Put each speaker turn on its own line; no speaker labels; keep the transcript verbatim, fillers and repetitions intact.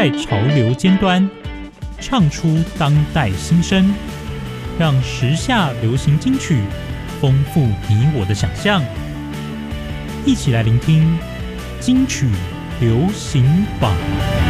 在潮流尖端，唱出当代新声，让时下流行金曲丰富你我的想象。一起来聆听金曲流行榜。